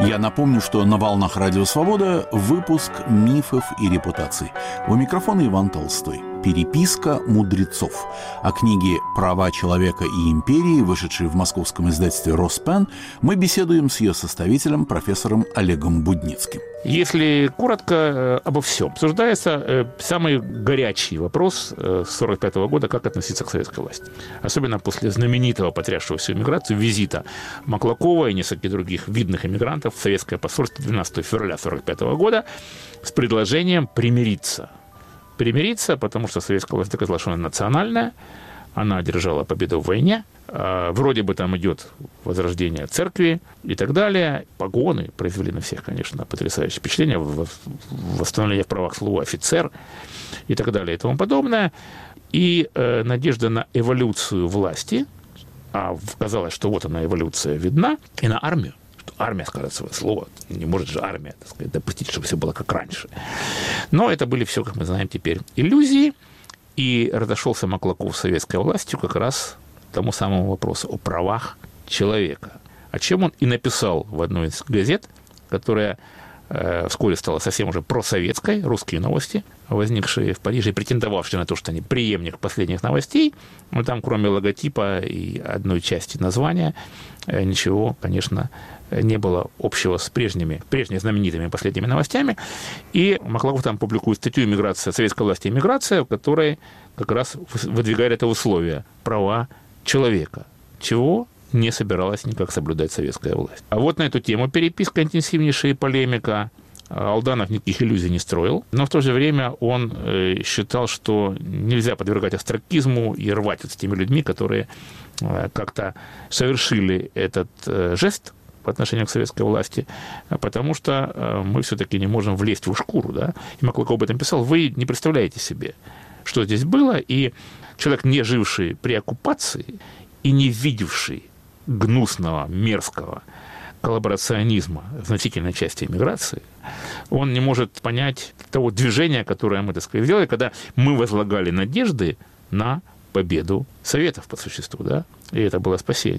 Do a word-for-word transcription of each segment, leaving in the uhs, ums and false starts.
Я напомню, что на «Волнах Радио Свобода» выпуск «Мифов и репутаций». У микрофона Иван Толстой. «Переписка мудрецов». О книге «Права человека и империи», вышедшей в московском издательстве «Роспен», мы беседуем с ее составителем, профессором Олегом Будницким. Если коротко, обо всем. Обсуждается самый горячий вопрос с сорок пятого года, как относиться к советской власти. Особенно после знаменитого, потрясшего всю эмиграцию, визита Маклакова и нескольких других видных эмигрантов в советское посольство двенадцатого февраля сорок пятого года с предложением примириться. Примириться, потому что советская власть доказала, что она национальная, она одержала победу в войне, вроде бы там идет возрождение церкви и так далее. Погоны произвели на всех, конечно, потрясающее впечатление, восстановление в правах слова офицер и так далее и тому подобное. И э, надежда на эволюцию власти, а казалось, что вот она, эволюция видна, и на армию. Армия скажет свое слово. Не может же армия, так сказать, допустить, чтобы все было как раньше. Но это были все, как мы знаем теперь, иллюзии. И разошелся Маклаков с советской властью как раз тому самому вопросу о правах человека. О чем он и написал в одной из газет, которая э, вскоре стала совсем уже просоветской, «Русские новости», возникшие в Париже и претендовавшие на то, что они преемник последних новостей. Но там, кроме логотипа и одной части названия, э, ничего, конечно, не было общего с прежними, прежними знаменитыми последними новостями. И Маклаков там публикует статью «Иммиграция, советская власть и иммиграция», в которой как раз выдвигает это условие – права человека, чего не собиралась никак соблюдать советская власть. А вот на эту тему переписка интенсивнейшая и полемика. Алданов никаких иллюзий не строил, но в то же время он считал, что нельзя подвергать остракизму и рвать с теми людьми, которые как-то совершили этот жест по отношению к советской власти, потому что мы все-таки не можем влезть в его шкуру. Да? И Маклаков об этом писал. Вы не представляете себе, что здесь было, и человек, не живший при оккупации и не видевший гнусного, мерзкого коллаборационизма в значительной части эмиграции, он не может понять того движения, которое мы, так сказать, сделали, когда мы возлагали надежды на победу Советов по существу, да, и это было спасение.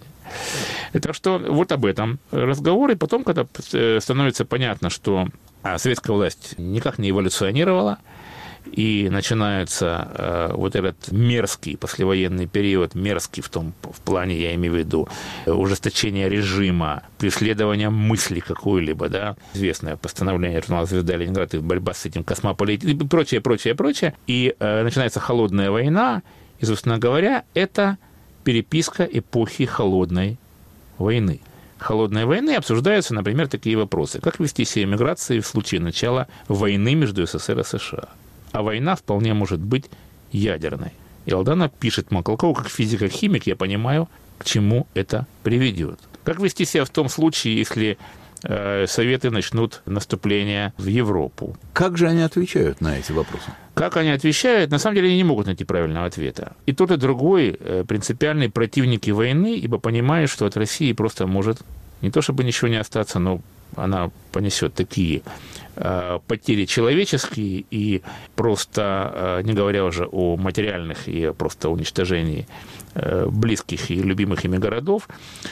Так что вот об этом разговор, и потом, когда становится понятно, что советская власть никак не эволюционировала, и начинается э, вот этот мерзкий послевоенный период, мерзкий в том в плане, я имею в виду, ужесточение режима, преследование мысли какой-либо, да, известное постановление журнала «Звезда Ленинград» и борьба с этим космополитикой, и прочее, прочее, прочее, и э, начинается холодная война, и, собственно говоря, это переписка эпохи холодной войны. Холодной войны обсуждаются, например, такие вопросы, как вести себя эмиграции в случае начала войны между СССР и США. А война вполне может быть ядерной. И Алданов пишет Маклакову, как физик-химик, я понимаю, к чему это приведет. Как вести себя в том случае, если э, Советы начнут наступление в Европу? Как же они отвечают на эти вопросы? Как они отвечают? На самом деле они не могут найти правильного ответа. И тот, и другой э, принципиальные противники войны, ибо понимают, что от России просто может не то чтобы ничего не остаться, но она понесет такие э, потери человеческие и просто, э, не говоря уже о материальных и просто уничтожении э, близких и любимых ими городов,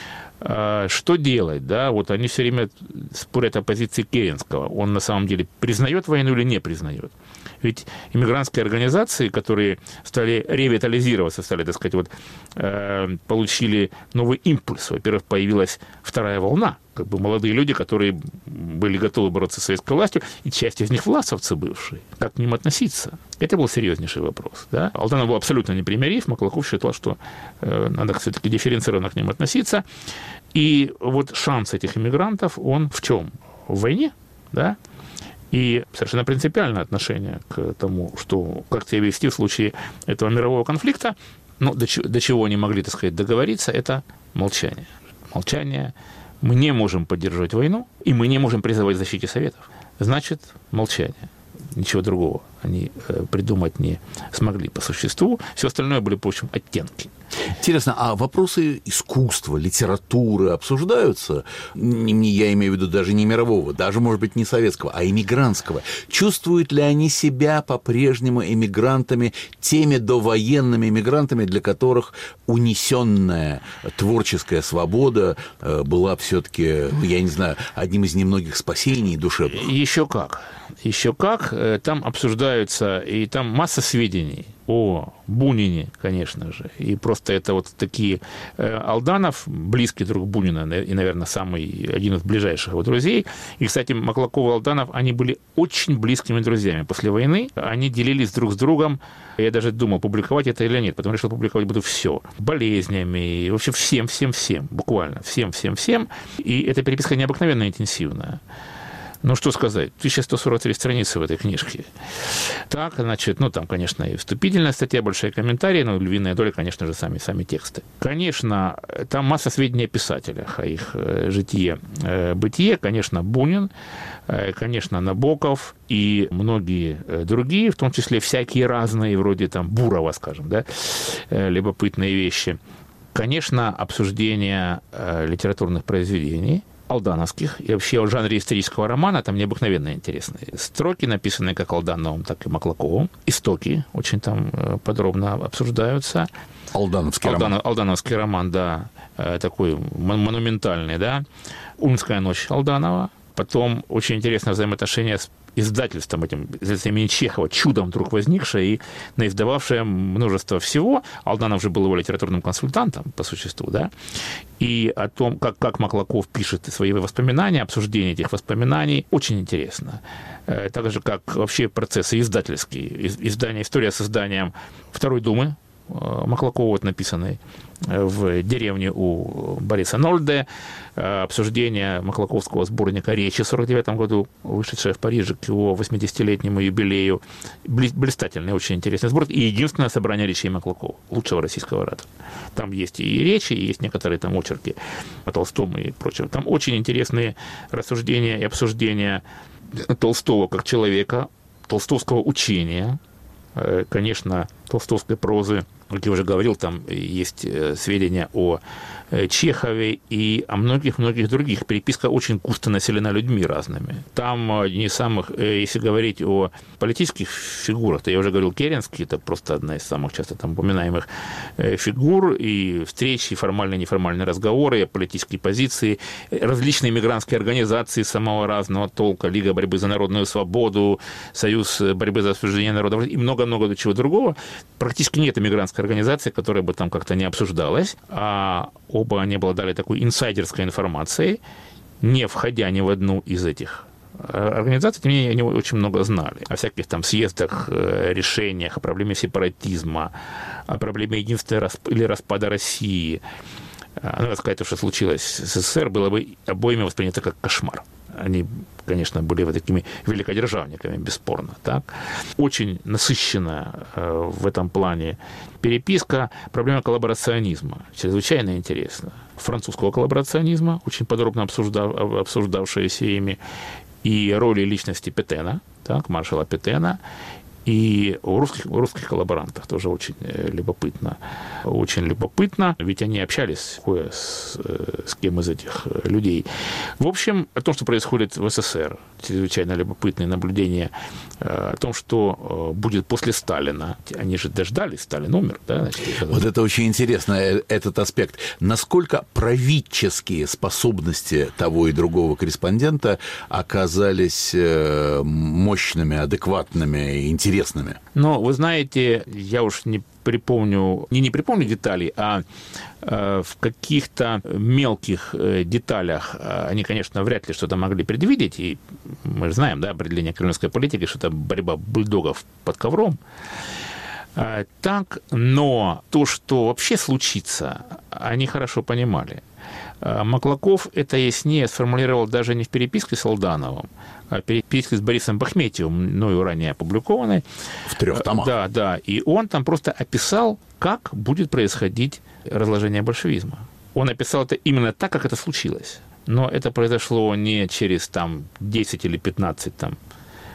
э, что делать, да, вот они все время спорят о позиции Керенского, он на самом деле признает войну или не признает. Ведь иммигрантские организации, которые стали ревитализироваться, стали, так сказать, вот, э, получили новый импульс. Во-первых, появилась вторая волна, как бы молодые люди, которые были готовы бороться с советской властью, и часть из них власовцы бывшие. Как к ним относиться? Это был серьезнейший вопрос. Да? Алданов был абсолютно непримирив, Маклаков считал, что э, надо все-таки дифференцированно к ним относиться. И вот шанс этих иммигрантов, он в чем? В войне, да? И совершенно принципиальное отношение к тому, что, как себя вести в случае этого мирового конфликта, ну, до чего, до чего они могли, так сказать, договориться, это молчание. Молчание. Мы не можем поддерживать войну, и мы не можем призывать к защите Советов. Значит, молчание. Ничего другого. они придумать не смогли по существу. Все остальное были, в общем, оттенки. Интересно, а вопросы искусства, литературы обсуждаются? Не, я имею в виду даже не мирового, даже, может быть, не советского, а эмигрантского. Чувствуют ли они себя по-прежнему эмигрантами, теми довоенными эмигрантами, для которых унесенная творческая свобода была все-таки, я не знаю, одним из немногих спасений душевных? Еще как. Еще как. Там обсуждаются, и там масса сведений о Бунине, конечно же. И просто это вот такие... Алданов, близкий друг Бунина, и, наверное, самый, один из ближайших его друзей. И, кстати, Маклаков и Алданов, они были очень близкими друзьями. После войны они делились друг с другом. Я даже думал, публиковать это или нет, потом решил, публиковать буду все. Болезнями, в общем, всем, всем, всем, буквально всем, всем, всем. И эта переписка необыкновенно интенсивная. Ну, что сказать, тысяча сто сорок три страницы в этой книжке. Так, значит, ну, там, конечно, и вступительная статья, большие комментарии, но львиная доля, конечно же, сами, сами тексты. Конечно, там масса сведений о писателях, о их житие, бытие. Конечно, Бунин, конечно, Набоков и многие другие, в том числе всякие разные, вроде там Бурова, скажем, да, любопытные вещи. Конечно, обсуждение литературных произведений, алдановских, и вообще о жанре исторического романа там необыкновенно интересные строки, написанные как Алдановым, так и Маклаковым. Истоки очень там подробно обсуждаются. Алдановский Алдан, роман. Алдановский роман, да, такой монументальный, да. «Ульмская ночь» Алданова. Потом очень интересное взаимоотношение с издательством этим, издательством имени Чехова, чудом вдруг возникшее и наиздававшее множество всего. Алданов же был его литературным консультантом, по существу, да, и о том, как, как Маклаков пишет свои воспоминания, обсуждение этих воспоминаний, очень интересно. Так же, как вообще процессы издательские, издание, история с изданием Второй Думы, Маклакова, вот, написанной в деревне у Бориса Нольде, обсуждение маклаковского сборника «Речи» в сорок девятом году, вышедшее в Париже к его восьмидесятилетнему юбилею. Блистательный, очень интересный сборник. И единственное собрание речей Маклакова, лучшего российского оратора. Там есть и речи, и есть некоторые там очерки о Толстом и прочем. Там очень интересные рассуждения и обсуждения Толстого как человека, толстовского учения, конечно, толстовской прозы. Как я уже говорил, там есть сведения о Чехове и о многих-многих других. Переписка очень густо населена людьми разными. Там не самых, если говорить о политических фигурах, то я уже говорил, Керенский, это просто одна из самых часто там упоминаемых фигур, и встречи, и формальные, неформальные разговоры, и политические позиции, различные мигрантские организации самого разного толка, Лига борьбы за народную свободу, Союз борьбы за освобождение народов и много-много чего другого. Практически нет мигрантской организации, которая бы там как-то не обсуждалась, а оба они обладали такой инсайдерской информацией, не входя ни в одну из этих организаций, тем не менее, они очень много знали о всяких там съездах, решениях, о проблеме сепаратизма, о проблеме единства или распада России. Надо сказать, что случилось с СССР, было бы обоими воспринято как кошмар. Они, конечно, были вот такими великодержавниками, бесспорно. Так? Очень насыщенная э, в этом плане переписка. Проблема коллаборационизма чрезвычайно интересна. Французского коллаборационизма, очень подробно обсуждав, обсуждавшаяся ими, и роли личности Петена, так, маршала Петена, и о русских, о русских коллаборантах тоже очень любопытно. Очень любопытно, ведь они общались с, с кем из этих людей. В общем, о том, что происходит в СССР, чрезвычайно любопытные наблюдения о том, что будет после Сталина. Они же дождались, Сталин умер. Да? Значит, вот это очень интересно, этот аспект. Насколько правительские способности того и другого корреспондента оказались мощными, адекватными, интересными? Интересными. Но, вы знаете, я уж не припомню, не, не припомню деталей, а э, в каких-то мелких э, деталях э, они, конечно, вряд ли что-то могли предвидеть, и мы же знаем, да, определение кремлевской политики, что это борьба бульдогов под ковром. Э, так, но то, что вообще случится, они хорошо понимали. Э, Маклаков это яснее сформулировал даже не в переписке с Алдановым, переписки с Борисом Бахметьевым, мною ранее опубликованной. В трех томах. Да, да. И он там просто описал, как будет происходить разложение большевизма. Он описал это именно так, как это случилось. Но это произошло не через там, десять или пятнадцать там,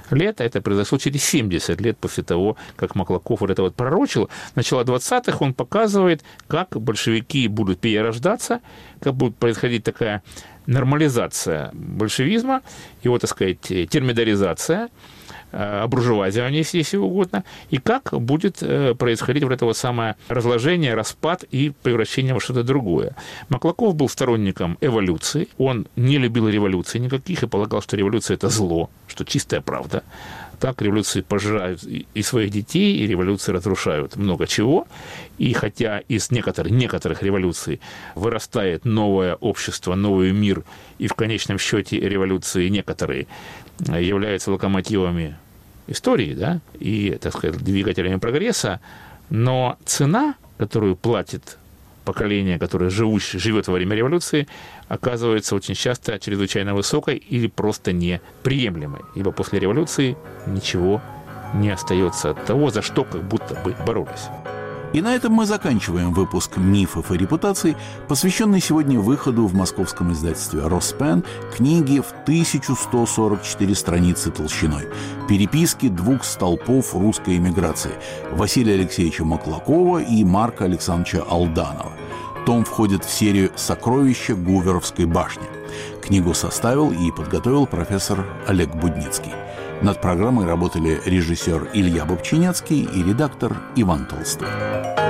лет. Это произошло через семьдесят лет после того, как Маклаков вот это вот пророчил. Начало двадцатых он показывает, как большевики будут перерождаться, как будет происходить такая нормализация большевизма, его, так сказать, термидоризация, обуржуазивание, если угодно, и как будет происходить вот это вот самое разложение, распад и превращение во что-то другое. Маклаков был сторонником эволюции, он не любил революций никаких и полагал, что революция – это зло, что чистая правда. Так революции пожирают и своих детей, и революции разрушают много чего. И хотя из некоторых, некоторых революций вырастает новое общество, новый мир, и в конечном счете революции некоторые являются локомотивами истории, да, и, так сказать, двигателями прогресса, но цена, которую платит поколение, которое живут, живет во время революции, оказывается очень часто чрезвычайно высокой или просто неприемлемой, ибо после революции ничего не остается от того, за что как будто бы боролись. И на этом мы заканчиваем выпуск «Мифов и репутаций», посвященный сегодня выходу в московском издательстве «Роспен» книги в тысячу сто сорок четыре страницы толщиной, переписки двух столпов русской эмиграции Василия Алексеевича Маклакова и Марка Александровича Алданова. Том входит в серию «Сокровища Гуверовской башни». Книгу составил и подготовил профессор Олег Будницкий. Над программой работали режиссер Илья Бобчинецкий и редактор Иван Толстой.